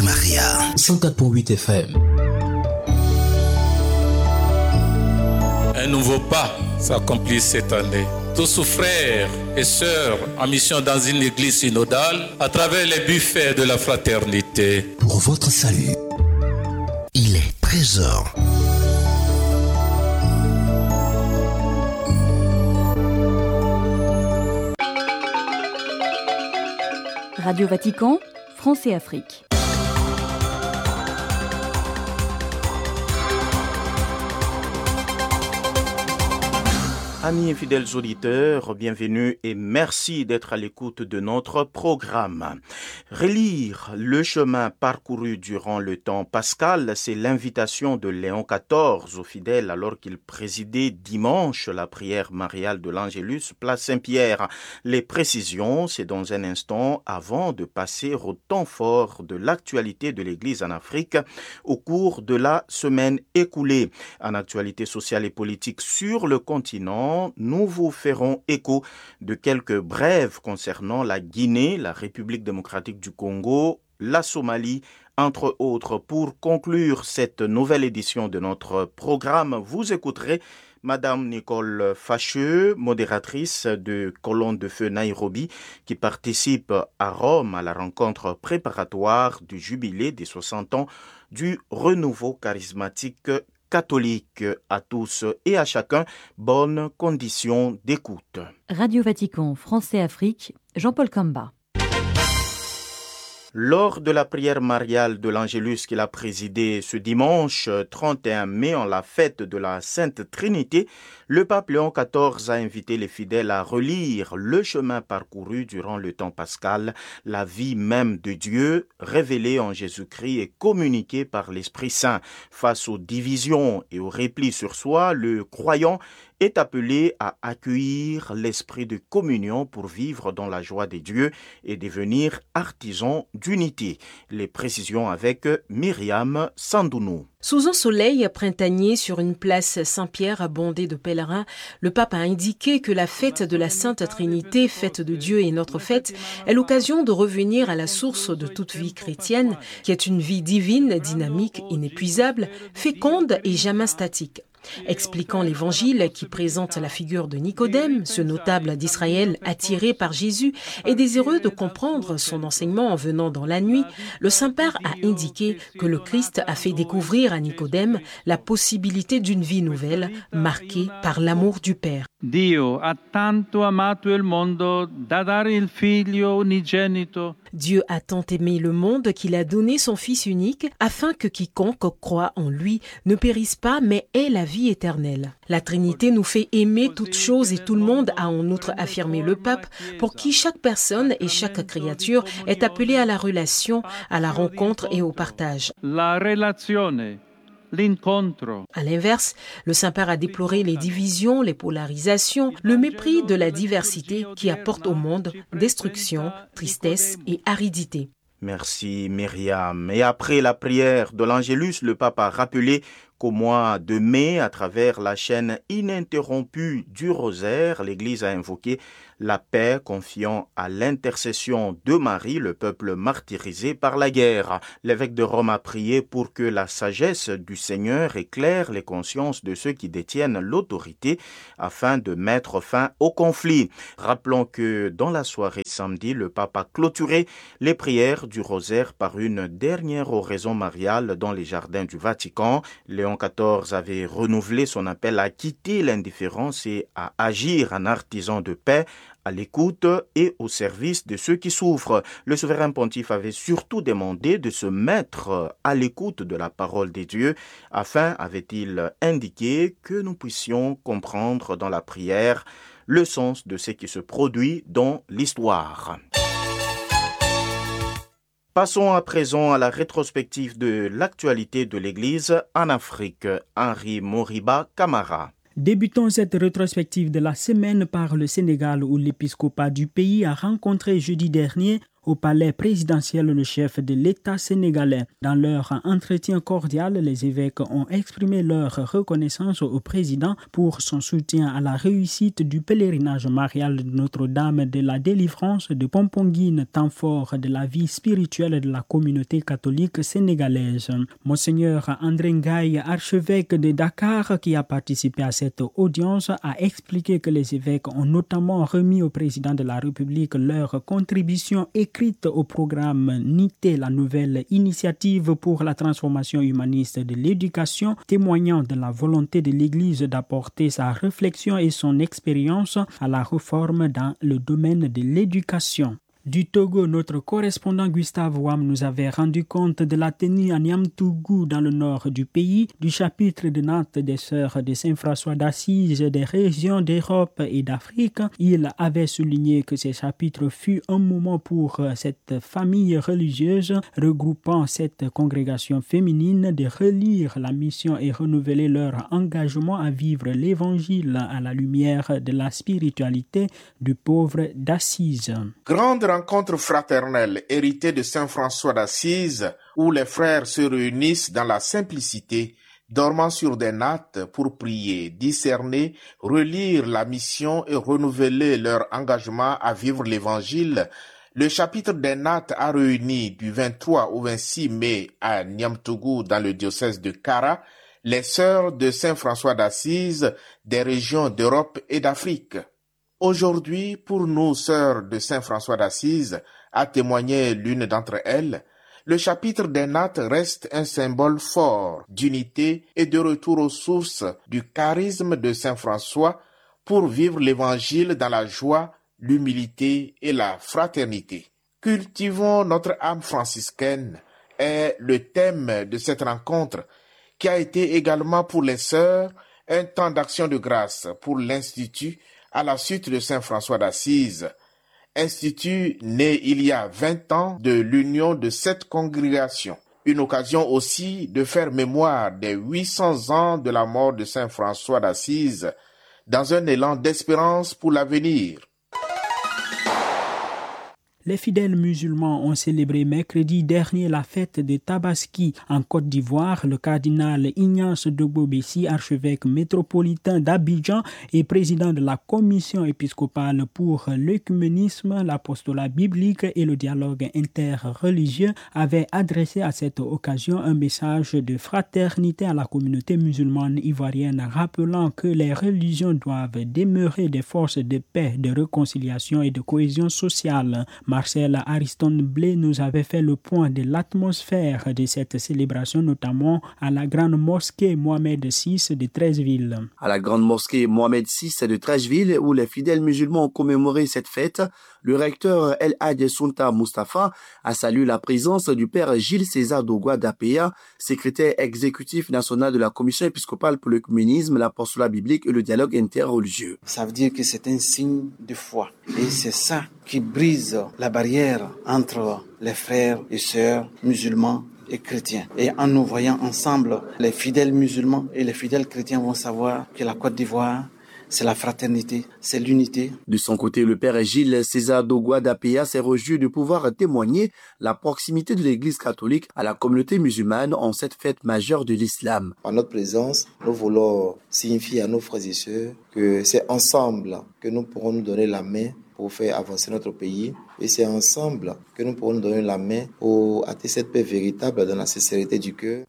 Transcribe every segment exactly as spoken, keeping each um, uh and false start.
Maria, cent quatre virgule huit F M. Un nouveau pas s'accomplit cette année. Tous frères et sœurs en mission dans une église synodale à travers les buffets de la fraternité. Pour votre salut, il est treize heures. Radio Vatican, France et Afrique. Amis et fidèles auditeurs, bienvenue et merci d'être à l'écoute de notre programme. Relire le chemin parcouru durant le temps pascal, c'est l'invitation de Léon quatorze aux fidèles alors qu'il présidait dimanche la prière mariale de l'Angélus, place Saint-Pierre. Les précisions, c'est dans un instant avant de passer au temps fort de l'actualité de l'Église en Afrique au cours de la semaine écoulée. En actualité sociale et politique sur le continent, nous vous ferons écho de quelques brèves concernant la Guinée, la République démocratique du Congo, la Somalie, entre autres. Pour conclure cette nouvelle édition de notre programme, vous écouterez Madame Nicole Facheux, modératrice de Colonne de Feu Nairobi, qui participe à Rome à la rencontre préparatoire du jubilé des soixante ans du renouveau charismatique catholique. À tous et à chacun, bonnes conditions d'écoute. Radio Vatican, France et Afrique, Jean-Paul Kamba. Lors de la prière mariale de l'Angélus qu'il a présidée ce dimanche trente et un mai en la fête de la Sainte Trinité, le pape Léon quatorze a invité les fidèles à relire le chemin parcouru durant le temps pascal, la vie même de Dieu révélée en Jésus-Christ et communiquée par l'Esprit Saint. Face aux divisions et aux replis sur soi, le croyant est appelé à accueillir l'esprit de communion pour vivre dans la joie de Dieu et devenir artisan d'unité. Les précisions avec Myriam Sandounou. Sous un soleil printanier sur une place Saint-Pierre bondée de pèlerins, le pape a indiqué que la fête de la Sainte Trinité, fête de Dieu et notre fête, est l'occasion de revenir à la source de toute vie chrétienne, qui est une vie divine, dynamique, inépuisable, féconde et jamais statique. Expliquant l'évangile qui présente la figure de Nicodème, ce notable d'Israël attiré par Jésus et désireux de comprendre son enseignement en venant dans la nuit, le Saint-Père a indiqué que le Christ a fait découvrir à Nicodème la possibilité d'une vie nouvelle, marquée par l'amour du Père. Dio ha tanto amato il mondo da dare il figlio unigenito. Dieu a tant aimé le monde qu'il a donné son Fils unique afin que quiconque croit en lui ne périsse pas mais ait la vie éternelle. La Trinité nous fait aimer toutes choses et tout le monde, a en outre affirmé le pape, pour qui chaque personne et chaque créature est appelée à la relation, à la rencontre et au partage. La relazione. L'incontro. À l'inverse, le Saint-Père a déploré les divisions, les polarisations, le mépris de la diversité qui apporte au monde destruction, tristesse et aridité. Merci Myriam. Et après la prière de l'Angélus, le pape a rappelé qu'au mois de mai, à travers la chaîne ininterrompue du rosaire, l'Église a invoqué la paix, confiant à l'intercession de Marie, le peuple martyrisé par la guerre. L'évêque de Rome a prié pour que la sagesse du Seigneur éclaire les consciences de ceux qui détiennent l'autorité afin de mettre fin au conflit. Rappelons que dans la soirée samedi, le pape a clôturé les prières du rosaire par une dernière oraison mariale dans les jardins du Vatican. Léon quatorze avait renouvelé son appel à quitter l'indifférence et à agir en artisan de paix, à l'écoute et au service de ceux qui souffrent. Le souverain pontife avait surtout demandé de se mettre à l'écoute de la parole des dieux, afin, avait-il indiqué, que nous puissions comprendre dans la prière le sens de ce qui se produit dans l'histoire. Passons à présent à la rétrospective de l'actualité de l'Église en Afrique. Henri Moriba Camara. Débutons cette rétrospective de la semaine par le Sénégal où l'épiscopat du pays a rencontré jeudi dernier au palais présidentiel le chef de l'État sénégalais. Dans leur entretien cordial, les évêques ont exprimé leur reconnaissance au président pour son soutien à la réussite du pèlerinage marial de Notre-Dame de la Délivrance de Pomponguine, temps fort de la vie spirituelle de la communauté catholique sénégalaise. Monseigneur André Ngaye, archevêque de Dakar, qui a participé à cette audience, a expliqué que les évêques ont notamment remis au président de la République leur contribution écrite au programme N I T E, la nouvelle initiative pour la transformation humaniste de l'éducation, témoignant de la volonté de l'Église d'apporter sa réflexion et son expérience à la réforme dans le domaine de l'éducation. Du Togo, notre correspondant Gustave Wam nous avait rendu compte de la tenue à Niamtougou dans le nord du pays du chapitre de Nantes des Sœurs de Saint-François d'Assise des régions d'Europe et d'Afrique. Il avait souligné que ce chapitre fut un moment pour cette famille religieuse regroupant cette congrégation féminine de relire la mission et renouveler leur engagement à vivre l'évangile à la lumière de la spiritualité du pauvre d'Assise. Grande rencontre fraternelle héritée de Saint François d'Assise où les frères se réunissent dans la simplicité, dormant sur des nattes pour prier, discerner, relire la mission et renouveler leur engagement à vivre l'évangile. Le chapitre des nattes a réuni du vingt-trois au vingt-six mai à Niamtougou dans le diocèse de Kara les sœurs de Saint François d'Assise des régions d'Europe et d'Afrique. Aujourd'hui, pour nous, sœurs de Saint François d'Assise, a témoigné l'une d'entre elles, le chapitre des nattes reste un symbole fort d'unité et de retour aux sources du charisme de Saint François pour vivre l'évangile dans la joie, l'humilité et la fraternité. Cultivons notre âme franciscaine est le thème de cette rencontre qui a été également pour les sœurs un temps d'action de grâce pour l'Institut à la suite de Saint François d'Assise, institut né il y a vingt ans de l'union de cette congrégation. Une occasion aussi de faire mémoire des huit cents ans de la mort de Saint François d'Assise dans un élan d'espérance pour l'avenir. Les fidèles musulmans ont célébré mercredi dernier la fête de Tabaski en Côte d'Ivoire. Le cardinal Ignace Dogbo-Bessi, archevêque métropolitain d'Abidjan et président de la commission épiscopale pour l'œcuménisme, l'apostolat biblique et le dialogue interreligieux, avait adressé à cette occasion un message de fraternité à la communauté musulmane ivoirienne, rappelant que les religions doivent demeurer des forces de paix, de réconciliation et de cohésion sociale. Marcel Ariston Blé nous avait fait le point de l'atmosphère de cette célébration, notamment à la grande mosquée Mohamed six de Treichville. À la grande mosquée Mohamed six de Treichville, où les fidèles musulmans ont commémoré cette fête, le recteur El Hadj Sunta Mustafa a salué la présence du père Gilles César Dogwa d'Apea, secrétaire exécutif national de la commission épiscopale pour l'œcuménisme, l'apostolat biblique et le dialogue interreligieux. Ça veut dire que c'est un signe de foi et c'est ça qui brise la barrière entre les frères et sœurs musulmans et chrétiens. Et en nous voyant ensemble, les fidèles musulmans et les fidèles chrétiens vont savoir que la Côte d'Ivoire, c'est la fraternité, c'est l'unité. De son côté, le père Gilles César Dogwa d'Apea s'est réjoui de pouvoir témoigner la proximité de l'Église catholique à la communauté musulmane en cette fête majeure de l'islam. En notre présence, nous voulons signifier à nos frères et sœurs que c'est ensemble que nous pourrons nous donner la main pour faire avancer notre pays. Et c'est ensemble que nous pourrons nous donner la main pour atteindre cette paix véritable dans la sincérité du cœur.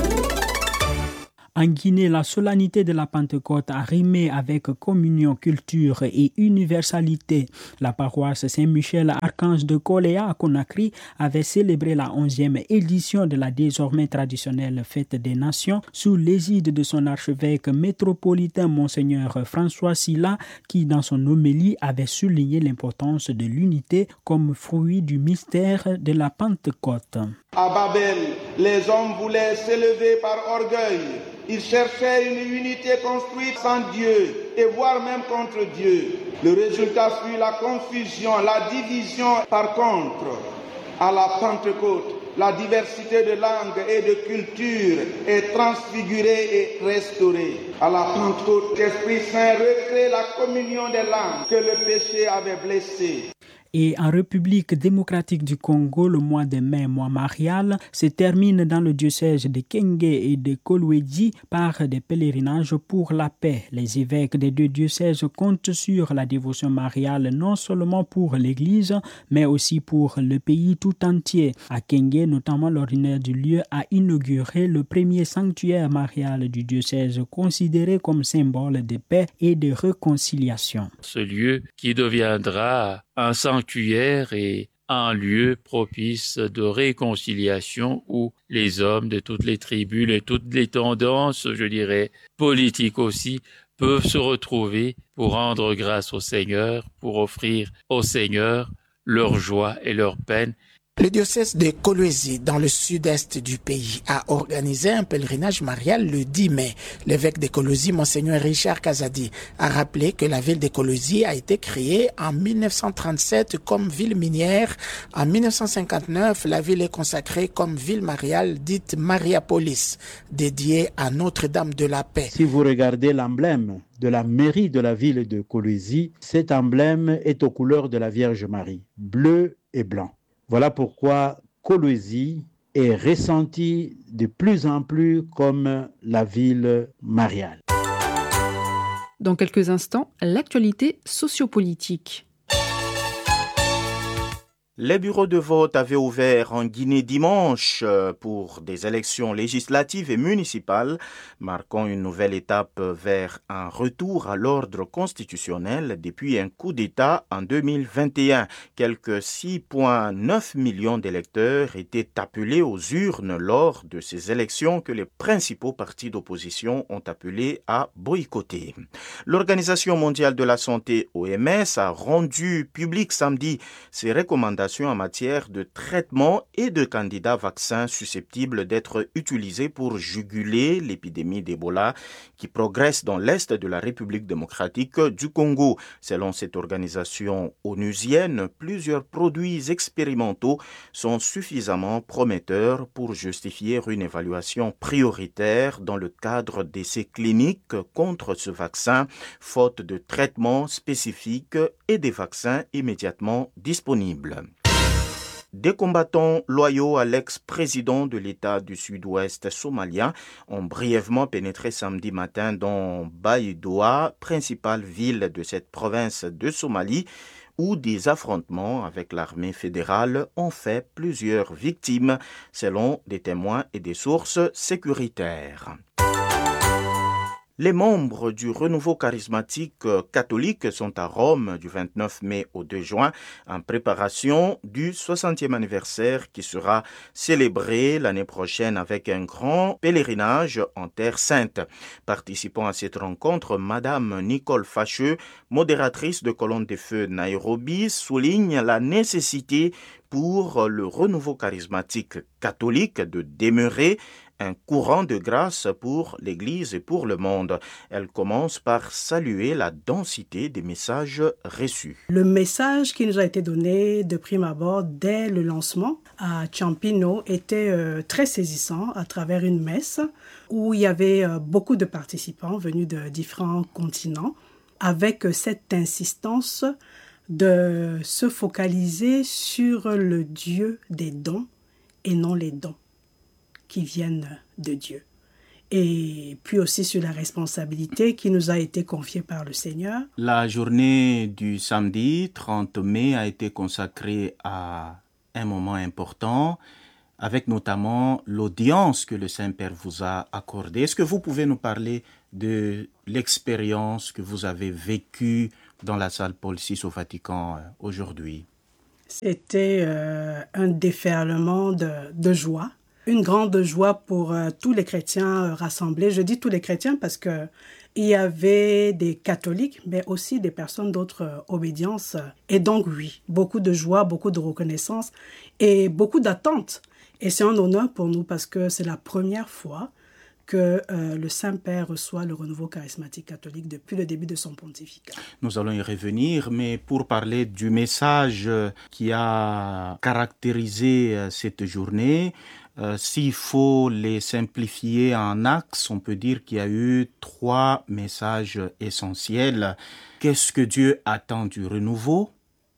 En Guinée, la solennité de la Pentecôte a rimé avec communion, culture et universalité. La paroisse Saint-Michel Archange de Koléa à Conakry avait célébré la onzième édition de la désormais traditionnelle Fête des Nations sous l'égide de son archevêque métropolitain Monseigneur François Sylla, qui dans son homélie avait souligné l'importance de l'unité comme fruit du mystère de la Pentecôte. À Babel, les hommes voulaient s'élever par orgueil. Ils cherchaient une unité construite sans Dieu et voire même contre Dieu. Le résultat fut la confusion, la division. Par contre, à la Pentecôte, la diversité de langues et de cultures est transfigurée et restaurée. À la Pentecôte, l'Esprit Saint recrée la communion des langues que le péché avait blessées. Et en République démocratique du Congo, le mois de mai, mois marial, se termine dans le diocèse de Kenge et de Kolwezi par des pèlerinages pour la paix. Les évêques des deux diocèses comptent sur la dévotion mariale non seulement pour l'Église, mais aussi pour le pays tout entier. À Kenge, notamment, l'ordinaire du lieu a inauguré le premier sanctuaire marial du diocèse, considéré comme symbole de paix et de réconciliation. Ce lieu qui deviendra un sanctuaire et un lieu propice de réconciliation où les hommes de toutes les tribus et toutes les tendances, je dirais, politiques aussi, peuvent se retrouver pour rendre grâce au Seigneur, pour offrir au Seigneur leur joie et leur peine. Le diocèse de Kolwezi, dans le sud-est du pays, a organisé un pèlerinage marial le dix mai. L'évêque de Kolwezi, Monseigneur Richard Kazadi, a rappelé que la ville de Kolwezi a été créée en mille neuf cent trente-sept comme ville minière. En mille neuf cent cinquante-neuf, la ville est consacrée comme ville mariale dite Mariapolis, dédiée à Notre-Dame de la Paix. Si vous regardez l'emblème de la mairie de la ville de Kolwezi, cet emblème est aux couleurs de la Vierge Marie, bleu et blanc. Voilà pourquoi Kolwezi est ressentie de plus en plus comme la ville mariale. Dans quelques instants, l'actualité sociopolitique. Les bureaux de vote avaient ouvert en Guinée dimanche pour des élections législatives et municipales, marquant une nouvelle étape vers un retour à l'ordre constitutionnel depuis un coup d'État en deux mille vingt et un. Quelques six virgule neuf millions d'électeurs étaient appelés aux urnes lors de ces élections que les principaux partis d'opposition ont appelé à boycotter. L'Organisation mondiale de la santé, O M S, a rendu public samedi ses recommandations en matière de traitement et de candidats vaccins susceptibles d'être utilisés pour juguler l'épidémie d'Ebola qui progresse dans l'est de la République démocratique du Congo. Selon cette organisation onusienne, plusieurs produits expérimentaux sont suffisamment prometteurs pour justifier une évaluation prioritaire dans le cadre d'essais cliniques contre ce vaccin, faute de traitements spécifiques et des vaccins immédiatement disponibles. Des combattants loyaux à l'ex-président de l'État du Sud-Ouest somalien ont brièvement pénétré samedi matin dans Baidoa, principale ville de cette province de Somalie, où des affrontements avec l'armée fédérale ont fait plusieurs victimes, selon des témoins et des sources sécuritaires. Les membres du renouveau charismatique catholique sont à Rome du vingt-neuf mai au deux juin en préparation du soixantième anniversaire qui sera célébré l'année prochaine avec un grand pèlerinage en Terre Sainte. Participant à cette rencontre, Madame Nicole Facheux, modératrice de Colonne de Feu Nairobi, souligne la nécessité pour le renouveau charismatique catholique de demeurer un courant de grâce pour l'Église et pour le monde. Elle commence par saluer la densité des messages reçus. Le message qui nous a été donné de prime abord dès le lancement à Ciampino était euh, très saisissant à travers une messe où il y avait euh, beaucoup de participants venus de différents continents avec cette insistance de se focaliser sur le Dieu des dons et non les dons qui viennent de Dieu. Et puis aussi sur la responsabilité qui nous a été confiée par le Seigneur. La journée du samedi trente mai a été consacrée à un moment important, avec notamment l'audience que le Saint-Père vous a accordée. Est-ce que vous pouvez nous parler de l'expérience que vous avez vécue dans la salle Paul six au Vatican aujourd'hui? C'était euh, un déferlement de, de joie. Une grande joie pour euh, tous les chrétiens euh, rassemblés. Je dis tous les chrétiens parce que il y avait des catholiques, mais aussi des personnes d'autres euh, obédiences. Et donc, oui, beaucoup de joie, beaucoup de reconnaissance et beaucoup d'attente. Et c'est un honneur pour nous parce que c'est la première fois que euh, le Saint-Père reçoit le renouveau charismatique catholique depuis le début de son pontificat. Nous allons y revenir, mais pour parler du message qui a caractérisé cette journée, Euh, s'il faut les simplifier en axes, on peut dire qu'il y a eu trois messages essentiels. Qu'est-ce que Dieu attend du renouveau?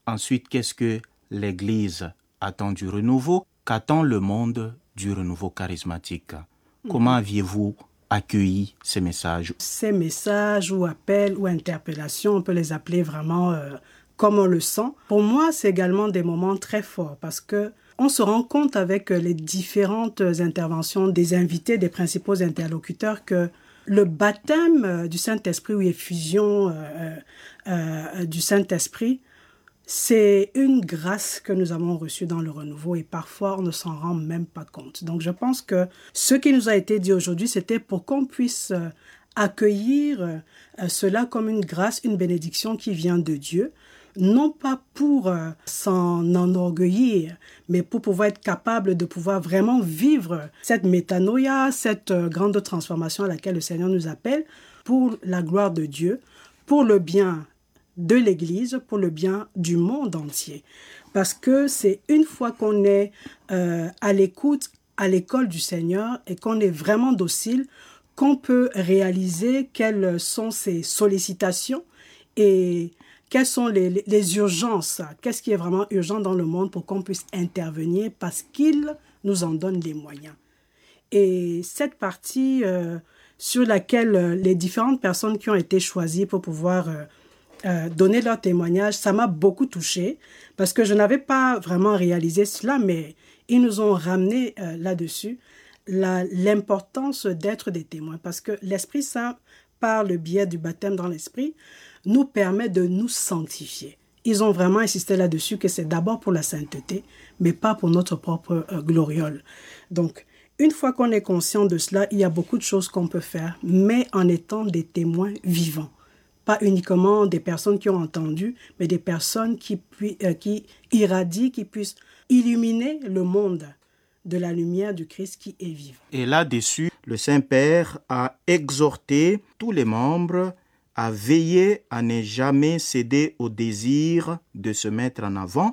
Ensuite, qu'est-ce que l'Église attend du renouveau? Qu'attend le monde du renouveau charismatique? Comment aviez-vous accueilli ces messages? Ces messages ou appels ou interpellations, on peut les appeler vraiment euh, comme on le sent. Pour moi, c'est également des moments très forts parce que on se rend compte avec les différentes interventions des invités, des principaux interlocuteurs, que le baptême du Saint-Esprit ou effusion euh, euh, du Saint-Esprit, c'est une grâce que nous avons reçue dans le renouveau et parfois on ne s'en rend même pas compte. Donc je pense que ce qui nous a été dit aujourd'hui, c'était pour qu'on puisse accueillir cela comme une grâce, une bénédiction qui vient de Dieu, non pas pour s'en enorgueillir, mais pour pouvoir être capable de pouvoir vraiment vivre cette métanoïa, cette grande transformation à laquelle le Seigneur nous appelle, pour la gloire de Dieu, pour le bien de l'Église, pour le bien du monde entier. Parce que c'est une fois qu'on est euh, à l'écoute, à l'école du Seigneur et qu'on est vraiment docile, qu'on peut réaliser quelles sont ses sollicitations et quelles sont les, les urgences, qu'est-ce qui est vraiment urgent dans le monde pour qu'on puisse intervenir parce qu'il nous en donne les moyens. Et cette partie euh, sur laquelle les différentes personnes qui ont été choisies pour pouvoir euh, Euh, donner leur témoignage, ça m'a beaucoup touchée parce que je n'avais pas vraiment réalisé cela, mais ils nous ont ramené euh, là-dessus la, l'importance d'être des témoins parce que l'Esprit Saint, par le biais du baptême dans l'Esprit, nous permet de nous sanctifier. Ils ont vraiment insisté là-dessus que c'est d'abord pour la sainteté, mais pas pour notre propre euh, gloriole. Donc, une fois qu'on est conscient de cela, il y a beaucoup de choses qu'on peut faire, mais en étant des témoins vivants. Pas uniquement des personnes qui ont entendu, mais des personnes qui, pu- euh, qui irradient, qui puissent illuminer le monde de la lumière du Christ qui est vivant. Et là-dessus, le Saint-Père a exhorté tous les membres à veiller à ne jamais céder au désir de se mettre en avant,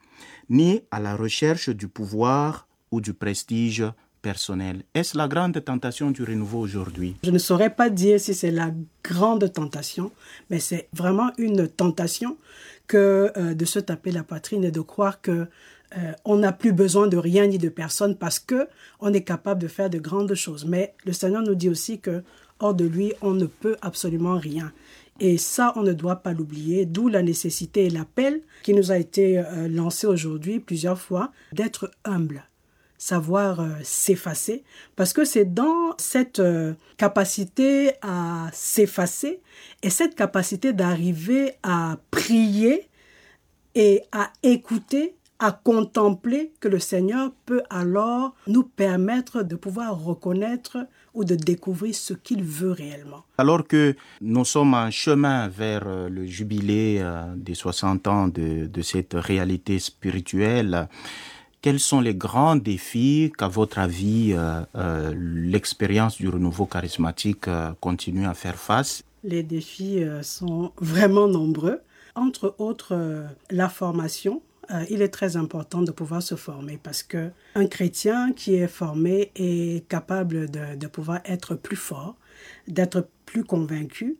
ni à la recherche du pouvoir ou du prestige personnel. Est-ce la grande tentation du renouveau aujourd'hui? Je ne saurais pas dire si c'est la grande tentation, mais c'est vraiment une tentation que euh, de se taper la poitrine et de croire que euh, on n'a plus besoin de rien ni de personne parce que on est capable de faire de grandes choses. Mais le Seigneur nous dit aussi que hors de lui, on ne peut absolument rien. Et ça, on ne doit pas l'oublier, d'où la nécessité et l'appel qui nous a été euh, lancé aujourd'hui plusieurs fois d'être humble. Savoir euh, s'effacer, parce que c'est dans cette euh, capacité à s'effacer et cette capacité d'arriver à prier et à écouter, à contempler que le Seigneur peut alors nous permettre de pouvoir reconnaître ou de découvrir ce qu'il veut réellement. Alors que nous sommes en chemin vers euh, le jubilé euh, des soixante ans de, de cette réalité spirituelle, quels sont les grands défis qu'à votre avis, euh, euh, l'expérience du renouveau charismatique euh, continue à faire face? Les défis euh, sont vraiment nombreux. Entre autres, euh, la formation. Euh, il est très important de pouvoir se former parce qu'un chrétien qui est formé est capable de, de pouvoir être plus fort, d'être plus convaincu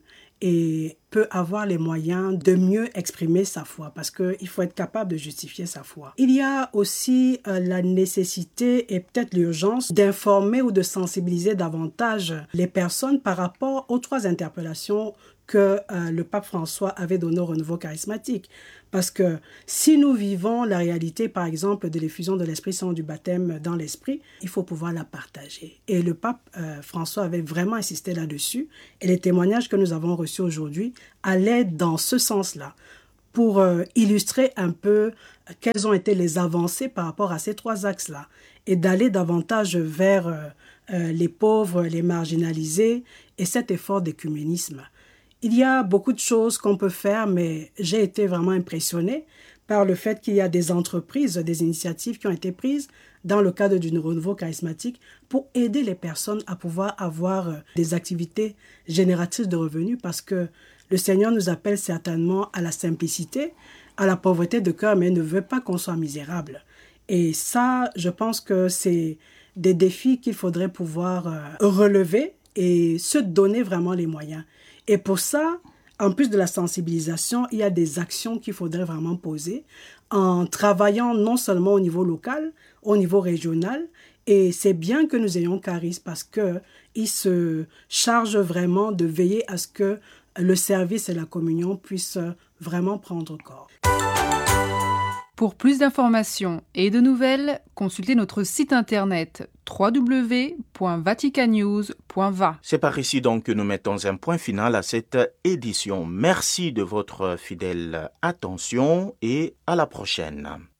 et peut avoir les moyens de mieux exprimer sa foi parce qu'il faut être capable de justifier sa foi. Il y a aussi euh, la nécessité et peut-être l'urgence d'informer ou de sensibiliser davantage les personnes par rapport aux trois interpellations que euh, le pape François avait donné au renouveau charismatique. Parce que si nous vivons la réalité, par exemple, de l'effusion de l'Esprit Saint, du baptême dans l'Esprit, il faut pouvoir la partager. Et le pape euh, François avait vraiment insisté là-dessus. Et les témoignages que nous avons reçus aujourd'hui allaient dans ce sens-là, pour euh, illustrer un peu quelles ont été les avancées par rapport à ces trois axes-là, et d'aller davantage vers euh, euh, les pauvres, les marginalisés, et cet effort d'écuménisme. Il y a beaucoup de choses qu'on peut faire, mais j'ai été vraiment impressionnée par le fait qu'il y a des entreprises, des initiatives qui ont été prises dans le cadre du renouveau charismatique pour aider les personnes à pouvoir avoir des activités génératrices de revenus parce que le Seigneur nous appelle certainement à la simplicité, à la pauvreté de cœur, mais il ne veut pas qu'on soit misérable. Et ça, je pense que c'est des défis qu'il faudrait pouvoir relever et se donner vraiment les moyens. Et pour ça, en plus de la sensibilisation, il y a des actions qu'il faudrait vraiment poser en travaillant non seulement au niveau local, au niveau régional. Et c'est bien que nous ayons Caris parce qu'il se charge vraiment de veiller à ce que le service et la communion puissent vraiment prendre corps. Pour plus d'informations et de nouvelles, consultez notre site internet w w w point vatican news point v a. C'est par ici donc que nous mettons un point final à cette édition. Merci de votre fidèle attention et à la prochaine.